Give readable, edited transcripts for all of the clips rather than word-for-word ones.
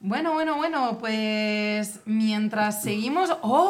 Bueno, pues mientras seguimos...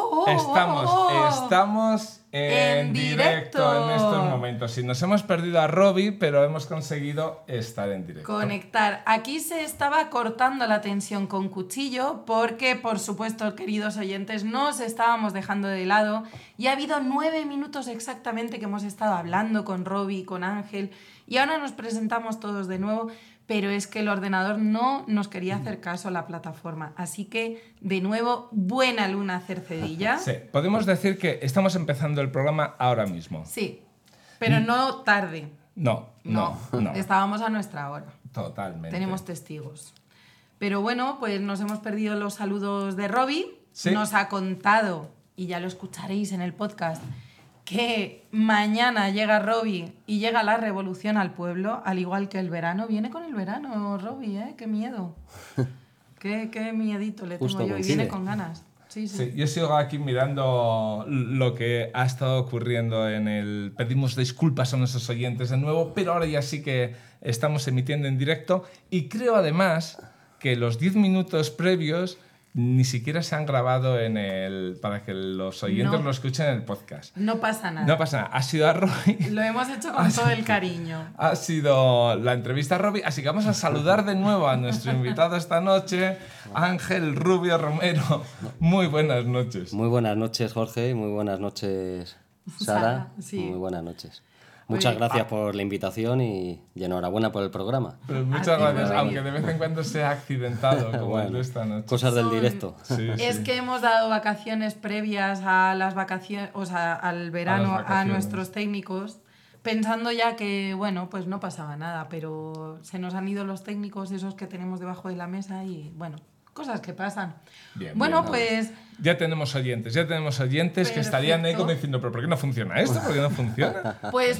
Estamos en directo en estos momentos. Y nos hemos perdido a Robbie, pero hemos conseguido estar en directo. Conectar. Aquí se estaba cortando la tensión con cuchillo porque, por supuesto, queridos oyentes, nos estábamos dejando de lado y ha habido 9 minutos exactamente que hemos estado hablando con Robbie, con Ángel, y ahora nos presentamos todos de nuevo. Pero es que el ordenador no nos quería hacer caso a la plataforma. Así que, de nuevo, buena luna Cercedilla. Sí, podemos decir que estamos empezando el programa ahora mismo. Sí, pero no tarde. No. Estábamos a nuestra hora. Totalmente. Tenemos testigos. Pero bueno, pues nos hemos perdido los saludos de Robbie. Sí. Nos ha contado, y ya lo escucharéis en el podcast, que mañana llega Robbie y llega la revolución al pueblo, al igual que el verano. Viene con el verano, Robbie, ¿eh? ¡Qué miedo! ¡Qué miedito le tengo Justo yo! coincide. Y viene con ganas. Sí. Yo sigo aquí mirando lo que ha estado ocurriendo en el... Pedimos disculpas a nuestros oyentes de nuevo, pero ahora ya sí que estamos emitiendo en directo y creo además que los 10 minutos previos ni siquiera se han grabado para que los oyentes lo escuchen en el podcast. No pasa nada. No pasa nada. Ha sido a Robbie. Lo hemos hecho con todo el cariño. Ha sido la entrevista a Robbie, así que vamos a saludar de nuevo a nuestro invitado esta noche, Ángel Rubio Romero. Muy buenas noches. Muy buenas noches, Jorge, y muy buenas noches, Sara. Sí. Muy buenas noches. Muchas gracias por la invitación y enhorabuena por el programa. Pues muchas gracias, aunque de vez en cuando sea accidentado, como el de esta noche. Cosas del directo. Sí. Es que hemos dado vacaciones previas a las vacaciones, o sea, al verano a nuestros técnicos, pensando ya que, bueno, pues no pasaba nada, pero se nos han ido los técnicos, esos que tenemos debajo de la mesa y, bueno, cosas que pasan. Bien, pues... Ya tenemos oyentes que estarían ahí como diciendo, ¿pero por qué no funciona esto? ¿Por qué no funciona? Pues